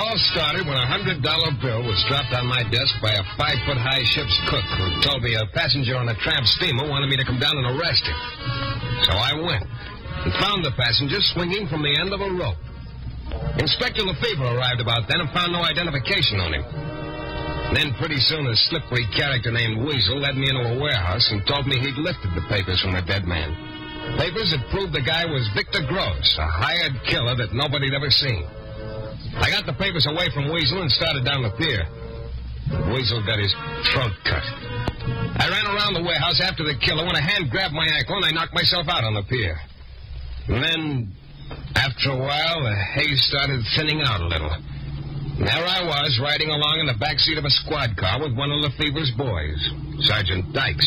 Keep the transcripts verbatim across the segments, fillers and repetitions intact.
all started when a hundred dollar bill was dropped on my desk by a five-foot-high ship's cook who told me a passenger on a tramp steamer wanted me to come down and arrest him. So I went and found the passenger swinging from the end of a rope. Inspector Lefevre arrived about then and found no identification on him. And then pretty soon a slippery character named Weasel led me into a warehouse and told me he'd lifted the papers from the dead man. Papers that proved the guy was Victor Gross, a hired killer that nobody'd ever seen. I got the papers away from Weasel and started down the pier. Weasel got his throat cut. I ran around the warehouse after the killer when a hand grabbed my ankle and I knocked myself out on the pier. And then, after a while, the haze started thinning out a little. And there I was, riding along in the backseat of a squad car with one of Lefevre's boys, Sergeant Dykes.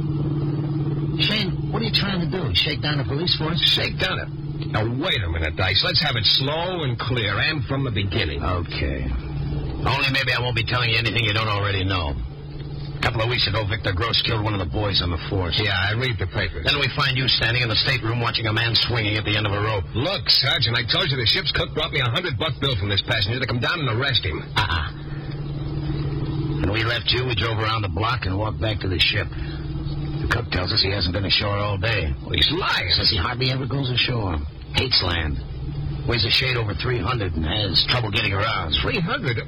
Shane, what are you trying to do? Shake down the police force? Shake down it? Now, wait a minute, Dykes. Let's have it slow and clear, and from the beginning. Okay. Only maybe I won't be telling you anything you don't already know. A couple of weeks ago, Victor Gross killed one of the boys on the force. Yeah, I read the papers. Then we find you standing in the stateroom watching a man swinging at the end of a rope. Look, Sergeant, I told you the ship's cook brought me a hundred-buck bill from this passenger to come down and arrest him. Uh-uh. When we left you, we drove around the block and walked back to the ship. The cook tells us he hasn't been ashore all day. Well, he's lying. Says he hardly ever goes ashore. Hates land. Weighs a shade over three hundred and has trouble getting around. three hundred?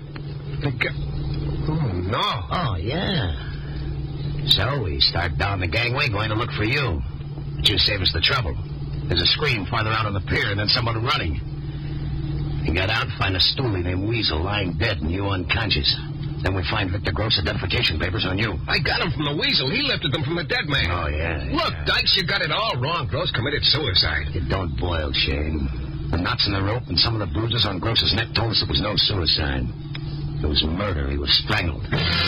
Oh, no. Oh, yeah. So we start down the gangway going to look for you. But you save us the trouble. There's a scream farther out on the pier and then someone running. We got out and find a stoolie named Weasel lying dead and you unconscious. Then we find Victor Gross' identification papers on you. I got them from the Weasel. He lifted them from the dead man. Oh, yeah. Look, yeah. Dykes, you got it all wrong. Gross committed suicide. You don't boil, Shane. The knots in the rope and some of the bruises on Gross's neck told us it was no suicide. It was murder. He was strangled.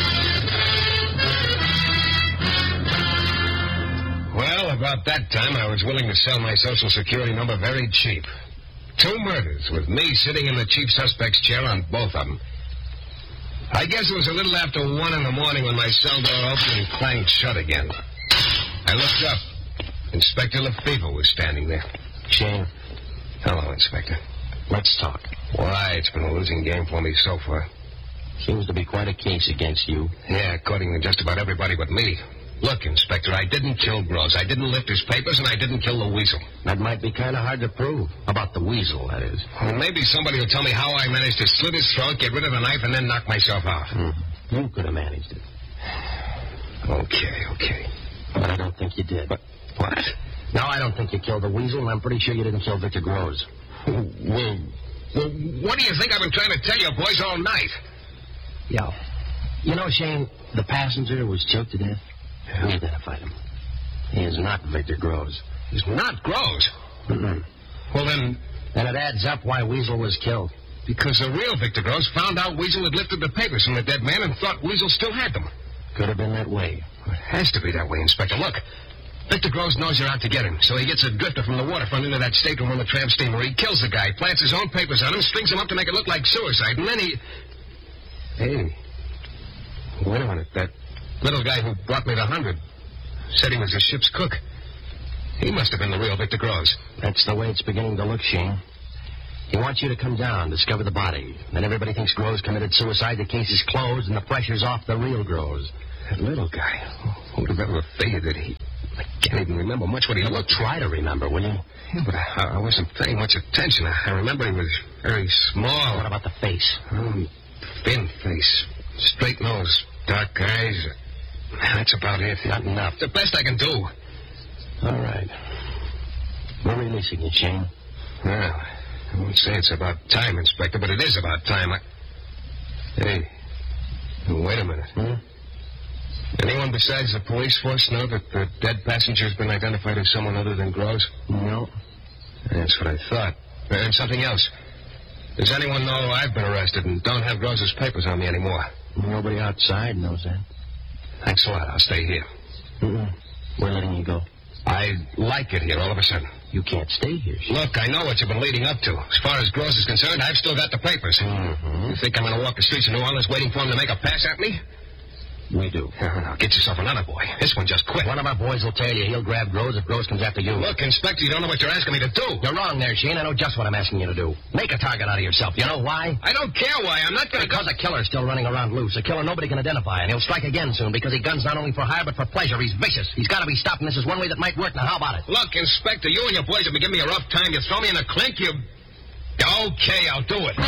Well, about that time, I was willing to sell my Social Security number very cheap. Two murders, with me sitting in the chief suspect's chair on both of them. I guess it was a little after one in the morning when my cell door opened and clanged shut again. I looked up. Inspector Lefevre was standing there. Shane. Hello, Inspector. Let's talk. Why, it's been a losing game for me so far. Seems to be quite a case against you. Yeah, according to just about everybody but me. Look, Inspector, I didn't kill Gross. I didn't lift his papers, and I didn't kill the Weasel. That might be kind of hard to prove. About the Weasel, that is. Well, maybe somebody will tell me how I managed to slit his throat, get rid of the knife, and then knock myself out. Mm. You could have managed it. Okay, okay. But I don't think you did. But what? No, I don't think you killed the Weasel, and I'm pretty sure you didn't kill Victor Gross. Well, well, what do you think I've been trying to tell you boys all night? Yeah. You know, Shane, the passenger was choked to death. Yeah. We identified him. He is not Victor Gross. He's not Gross? Mm-mm. Well, then... Then it adds up why Weasel was killed. Because the real Victor Gross found out Weasel had lifted the papers from the dead man and thought Weasel still had them. Could have been that way. It has to be that way, Inspector. Look, Victor Gross knows you're out to get him, so he gets a drifter from the waterfront into that stateroom on the tramp steamer. He kills the guy, plants his own papers on him, strings him up to make it look like suicide, and then he... Hey, wait a minute. That little guy who brought me the hundred said he was a ship's cook. He must have been the real Victor Gross. That's the way it's beginning to look, Shane. He wants you to come down, discover the body. Then everybody thinks Gross committed suicide, the case is closed, and the pressure's off the real Gross. That little guy. Who would have ever figured that he... I can't even remember much what he looked. Try to remember, will you? Yeah, but I, I wasn't paying much attention. I, I remember he was very small. What about the face? Um, thin face. Straight nose. Dark eyes. That's about it. Not enough. It's the best I can do. All right. We're releasing you, Shane. Well, I won't say it's about time, Inspector, but it is about time. I... Hey, wait a minute. Hmm? Anyone besides the police force know that the dead passenger's been identified as someone other than Gross? No. That's what I thought. And something else. Does anyone know I've been arrested and don't have Gross's papers on me anymore? Nobody outside knows that. Thanks a lot. I'll stay here. Mm-mm. We're letting you go. I like it here all of a sudden. You can't stay here, Shane. Look, I know what you've been leading up to. As far as Gross is concerned, I've still got the papers. Mm-hmm. You think I'm going to walk the streets of New Orleans waiting for him to make a pass at me? We do. Now, get yourself another boy. This one just quit. One of our boys will tell you he'll grab Groves if Groves comes after you. Look, Inspector, you don't know what you're asking me to do. You're wrong there, Shane. I know just what I'm asking you to do. Make a target out of yourself. You know why? I don't care why. I'm not going to... Because a killer's still running around loose. A killer nobody can identify, and he'll strike again soon because he guns not only for hire but for pleasure. He's vicious. He's got to be stopped, and this is one way that might work. Now, how about it? Look, Inspector, you and your boys have been giving me a rough time. You throw me in a clink, you... Okay, I'll do it.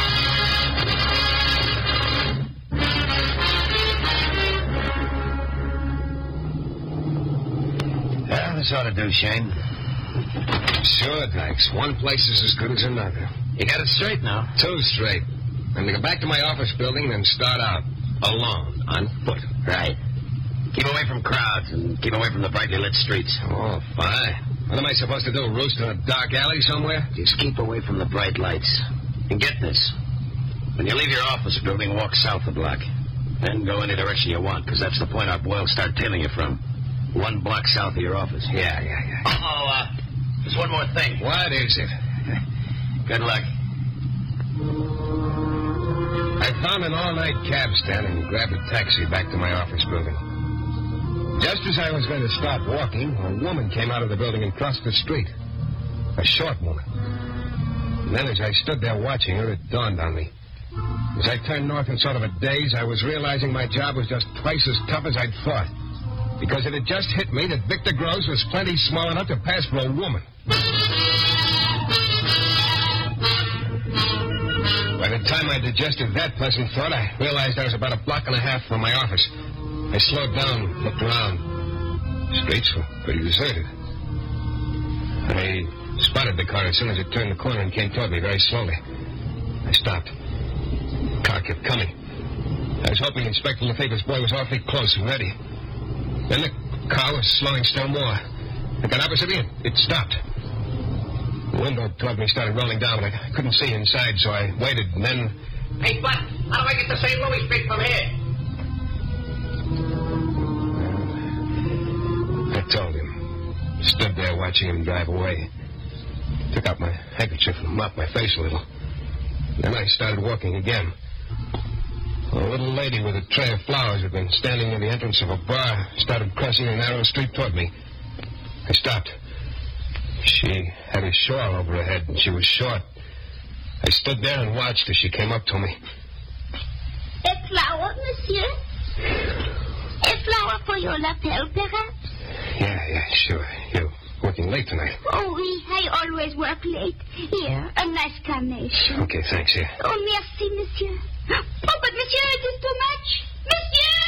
Yeah, this ought to do, Shane. Sure, Dykes. One place is as good as another. You got it straight now. Two straight. I'm to go back to my office building and start out. Alone, on foot. Right. Keep away from crowds and keep away from the brightly lit streets. Oh, fine. What am I supposed to do, roost in a dark alley somewhere? Just keep away from the bright lights. And get this. When you leave your office building, walk south a block. Then go any direction you want, because that's the point our boy will start tailing you from. One block south of your office. Yeah, yeah, yeah. Uh-oh, uh, there's one more thing. What is it? Good luck. I found an all-night cab stand and grabbed a taxi back to my office building. Just as I was going to start walking, a woman came out of the building and crossed the street. A short woman. And then as I stood there watching her, it dawned on me. As I turned north in sort of a daze, I was realizing my job was just twice as tough as I'd thought. Because it had just hit me that Victor Groves was plenty small enough to pass for a woman. By the time I digested that pleasant thought, I realized I was about a block and a half from my office. I slowed down, looked around. The streets were pretty deserted. I spotted the car as soon as it turned the corner and came toward me very slowly. I stopped. The car kept coming. I was hoping Inspector Lefebvre's boy was awfully close and ready. Then the car was slowing still more. I got opposite me, and it stopped. The window toward me started rolling down, but I couldn't see inside, so I waited, and then... Hey, Bud, how do I get to Saint Louis Street from here? I told him. Stood there watching him drive away. Took out my handkerchief and mopped my face a little. Then I started walking again. A little lady with a tray of flowers had been standing near the entrance of a bar, started crossing a narrow street toward me. I stopped. She had a shawl over her head, and she was short. I stood there and watched as she came up to me. A flower, monsieur? A flower for your lapel, perhaps? Yeah, yeah, sure. You're working late tonight. Oh, oui, I always work late. Here, a nice carnation. Okay, thanks, here. Oh, merci, monsieur. Oh, but monsieur, it is too much. Monsieur!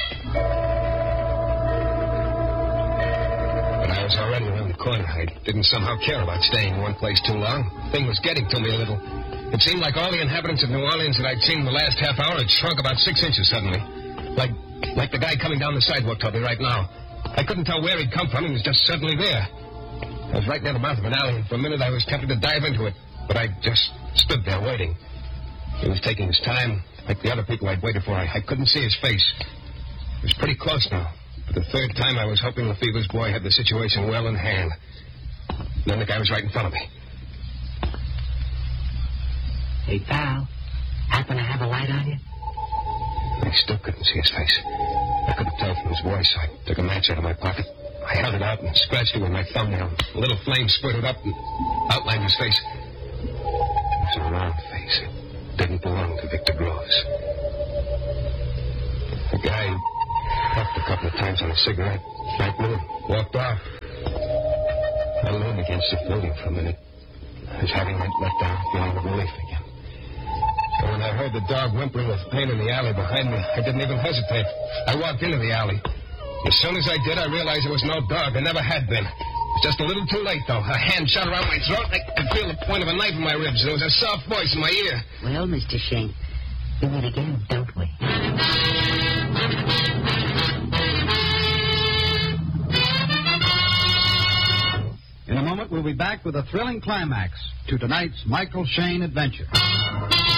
But I was already around the corner. I didn't somehow care about staying in one place too long. The thing was getting to me a little. It seemed like all the inhabitants of New Orleans that I'd seen in the last half hour had shrunk about six inches suddenly. Like, like the guy coming down the sidewalk toward me right now. I couldn't tell where he'd come from. He was just suddenly there. I was right near the mouth of an alley, and for a minute I was tempted to dive into it. But I just stood there waiting. He was taking his time, like the other people I'd waited for. I, I couldn't see his face. It was pretty close now. For the third time, I was hoping Lefebvre's boy had the situation well in hand. And then the guy was right in front of me. Hey, pal, happen to have a light on you? I still couldn't see his face. I couldn't tell from his voice. I took a match out of my pocket. I held it out and scratched it with my thumbnail. A little flame spurted up and outlined his face. It was a round face. It didn't belong to Victor Groves. The guy puffed a couple of times on a cigarette, smoked me, walked off. I leaned against the building for a minute. I was having that let down feeling of relief again. So when I heard the dog whimpering with pain in the alley behind me, I didn't even hesitate. I walked into the alley. As soon as I did, I realized there was no dog. There never had been. It's just a little too late, though. A hand shot around my throat. I could feel the point of a knife in my ribs. There was a soft voice in my ear. Well, Mister Shane, we meet again, don't we? In a moment, we'll be back with a thrilling climax to tonight's Michael Shayne adventure.